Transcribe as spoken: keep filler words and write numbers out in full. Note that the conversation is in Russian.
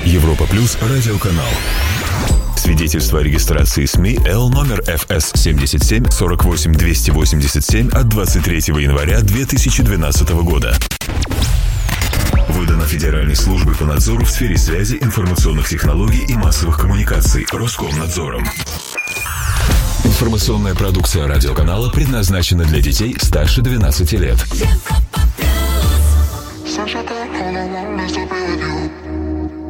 Европа Плюс радиоканал. Свидетельство о регистрации СМИ Л номер эф эс семьдесят семь сорок восемь двести восемьдесят семь от двадцать третьего января две тысячи двенадцатого года. Выдано Федеральной службой по надзору в сфере связи, информационных технологий и массовых коммуникаций Роскомнадзором. Информационная продукция радиоканала предназначена для детей старше двенадцати лет.